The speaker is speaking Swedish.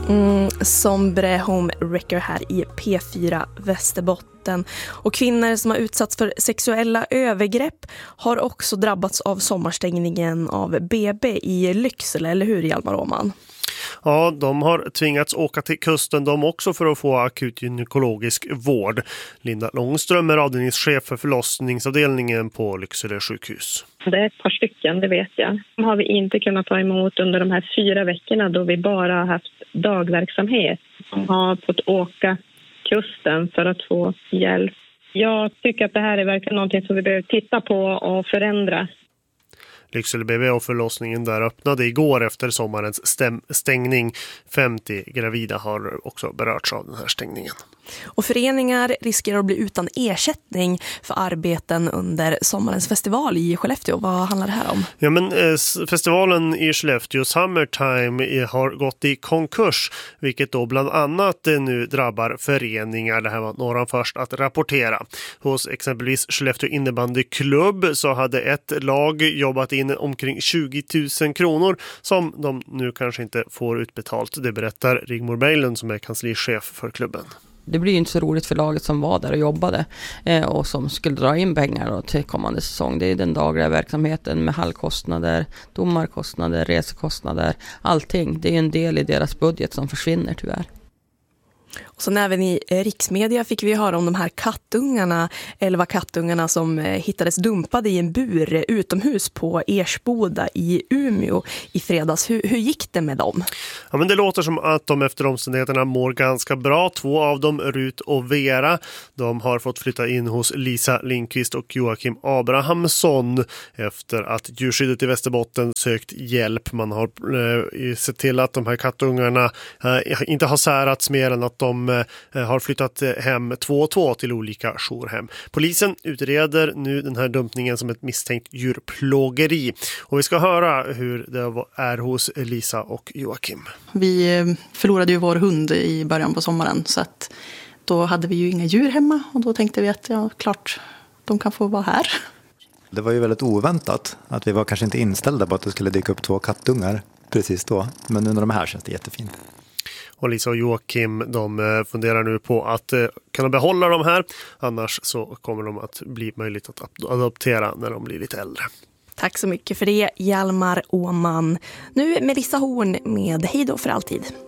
Sombre Home Wrecker här i P4 Västerbotten. Och kvinnor som har utsatts för sexuella övergrepp har också drabbats av sommarstängningen av BB i Lycksele, eller hur, Hjalmar Åman? Ja, de har tvingats åka till kusten de också för att få akut gynekologisk vård. Linda Långström är avdelningschef för förlossningsavdelningen på Lycksele sjukhus. Det är ett par stycken, det vet jag. De har vi inte kunnat ta emot under de här 4 veckorna då vi bara har haft dagverksamhet. De har fått åka kusten för att få hjälp. Jag tycker att det här är verkligen någonting som vi behöver titta på och förändra. Lycksele BB och förlossningen där öppnade igår efter sommarens stängning. 50 gravida har också berörts av den här stängningen. Och föreningar riskerar att bli utan ersättning för arbeten under sommarens festival i Skellefteå. Vad handlar det här om? Ja, men festivalen i Skellefteå, Summertime, har gått i konkurs, vilket då bland annat nu drabbar föreningar. Det här var några först att rapportera. Hos exempelvis Skellefteå innebandyklubb så hade ett lag jobbat in omkring 20 000 kronor som de nu kanske inte får utbetalt. Det berättar Rigmor Berglund som är kanslichef för klubben. Det blir ju inte så roligt för laget som var där och jobbade och som skulle dra in pengar då till kommande säsong. Det är den dagliga verksamheten med hallkostnader, domarkostnader, resekostnader, allting. Det är en del i deras budget som försvinner tyvärr. Och sen även i riksmedia fick vi höra om de här kattungarna, 11 kattungarna som hittades dumpade i en bur utomhus på Ersboda i Umeå i fredags. Hur gick det med dem? Ja, men det låter som att de efter omständigheterna mår ganska bra. 2 av dem, Rut och Vera, de har fått flytta in hos Lisa Lindqvist och Joakim Abrahamsson efter att djurskyddet i Västerbotten sökt hjälp. Man har sett till att de här kattungarna inte har särats mer än att de har flyttat hem 2 och 2 till olika jourhem. Polisen utreder nu den här dumpningen som ett misstänkt djurplågeri. Och vi ska höra hur det är hos Lisa och Joakim. Vi förlorade ju vår hund i början på sommaren så att då hade vi ju inga djur hemma och då tänkte vi att ja, klart, de kan få vara här. Det var ju väldigt oväntat att vi var kanske inte inställda på att det skulle dyka upp 2 kattungar precis då. Men nu när de är här känns det jättefint. Och Lisa och Joakim, de funderar nu på att kunna behålla de här. Annars så kommer de att bli möjligt att adoptera när de blir lite äldre. Tack så mycket för det, Hjalmar Åman. Nu Melissa Horn med Hej då för alltid.